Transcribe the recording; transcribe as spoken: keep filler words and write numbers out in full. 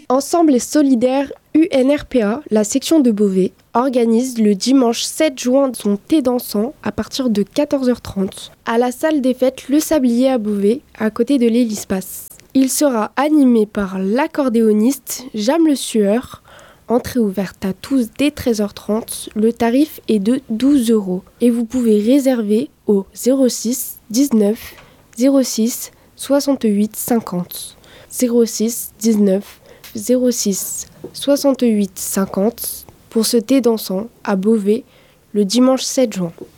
Ensemble et solidaire U N R P A, la section de Beauvais, organise le dimanche sept juin son thé dansant à partir de quatorze heures trente à la salle des fêtes Le Sablier à Beauvais, à côté de l'Hélispace. Il sera animé par l'accordéoniste Jam Le Sueur. Entrée ouverte à tous dès treize heures trente. Le tarif est de douze euros et vous pouvez réserver au zéro six dix-neuf zéro six soixante-huit cinquante. zéro six dix-neuf zéro six soixante-huit cinquante pour ce thé dansant à Beauvais le dimanche sept juin.